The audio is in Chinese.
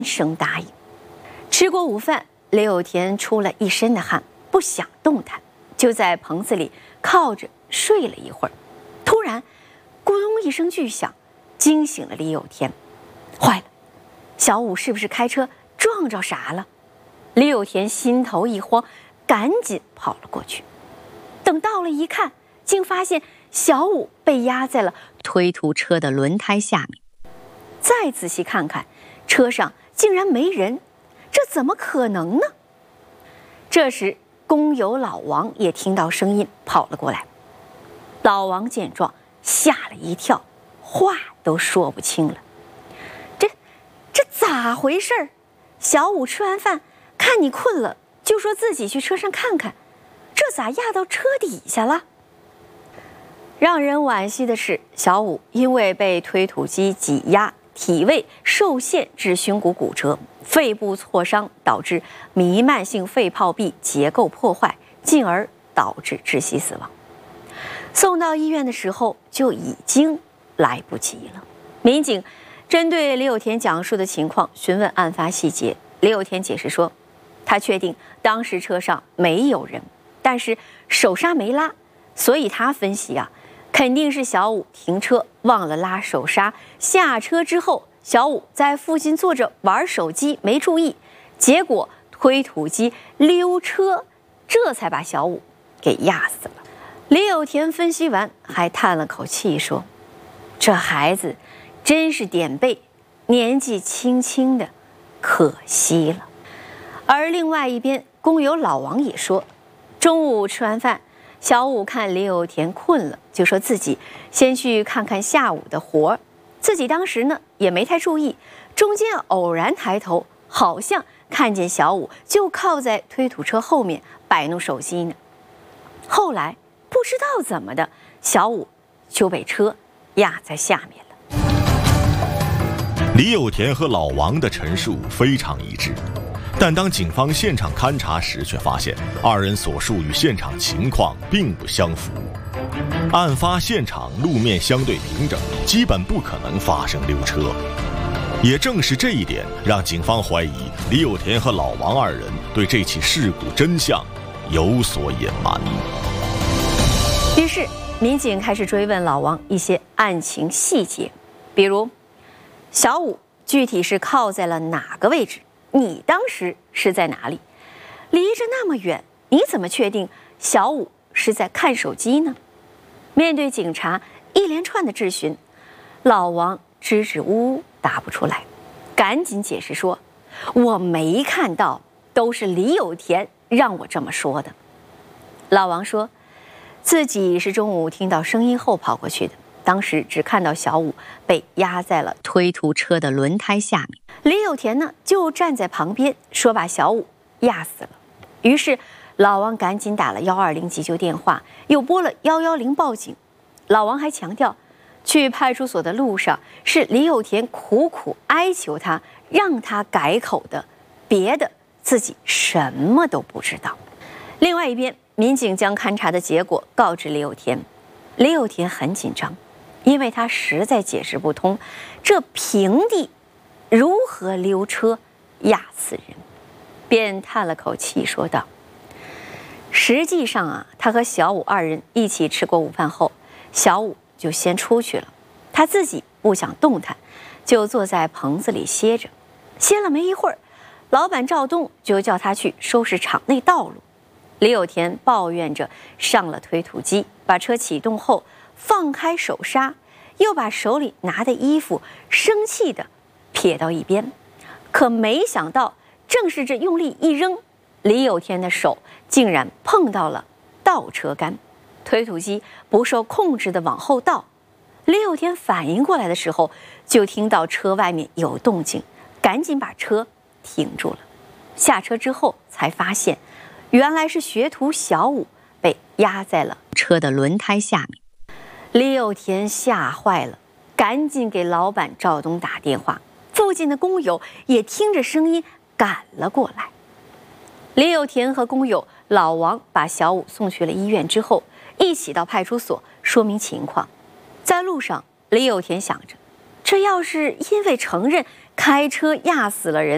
声答应。吃过午饭，李有田出了一身的汗，不想动弹，就在棚子里靠着睡了一会儿。突然，咕咚一声巨响，惊醒了李有田。坏了，小武是不是开车撞着啥了？李有田心头一慌，赶紧跑了过去。等到了一看，竟发现小武被压在了推土车的轮胎下面。再仔细看看，车上竟然没人，这怎么可能呢？这时，工友老王也听到声音跑了过来。老王见状吓了一跳，话都说不清了。这咋回事？小武吃完饭看你困了，就说自己去车上看看，这咋压到车底下了？让人惋惜的是，小武因为被推土机挤压，体位受限致胸骨骨折，肺部挫伤，导致弥漫性肺泡壁结构破坏，进而导致窒息死亡。送到医院的时候就已经来不及了。民警针对李有田讲述的情况询问案发细节，李有田解释说，他确定当时车上没有人，但是手刹没拉，所以他分析肯定是小武停车忘了拉手刹，下车之后小武在附近坐着玩手机没注意，结果推土机溜车，这才把小武给压死了。李有田分析完还叹了口气说，这孩子真是点背，年纪轻轻的，可惜了。而另外一边，工友老王也说，中午吃完饭，小武看李有田困了，就说自己先去看看下午的活，自己当时呢也没太注意，中间偶然抬头，好像看见小武就靠在推土车后面摆弄手机呢。后来不知道怎么的，小武就被车压在下面了。 李有田和老王的陈述非常一致，但当警方现场勘查时，却发现二人所述与现场情况并不相符。案发现场路面相对平整，基本不可能发生溜车。也正是这一点，让警方怀疑李有田和老王二人对这起事故真相有所隐瞒。 于是，民警开始追问老王一些案情细节，比如小武具体是靠在了哪个位置？你当时是在哪里？离着那么远，你怎么确定小武是在看手机呢？面对警察一连串的质询，老王支支吾吾答不出来，赶紧解释说，我没看到，都是李有田让我这么说的。老王说，自己是中午听到声音后跑过去的，当时只看到小武被压在了推土车的轮胎下面，李有田呢就站在旁边说把小武压死了。于是老王赶紧打了120急救电话，又拨了110报警。老王还强调，去派出所的路上是李有田苦苦哀求他让他改口的，别的自己什么都不知道。另外一边，民警将勘查的结果告知李有田，李有田很紧张，因为他实在解释不通，这平地如何溜车压死人，便叹了口气说道，实际上他和小武二人一起吃过午饭后，小武就先出去了，他自己不想动弹，就坐在棚子里歇着。歇了没一会儿，老板赵东就叫他去收拾场内道路。李有田抱怨着上了推土机，把车启动后放开手刹，又把手里拿的衣服生气地撇到一边。可没想到，正是这用力一扔，李有田的手竟然碰到了倒车杆，推土机不受控制地往后倒。李有田反应过来的时候，就听到车外面有动静，赶紧把车停住了。下车之后才发现，原来是学徒小武被压在了车的轮胎下面。李有田吓坏了，赶紧给老板赵东打电话，附近的工友也听着声音赶了过来。李有田和工友老王把小武送去了医院之后，一起到派出所说明情况。在路上，李有田想着，这要是因为承认开车压死了人，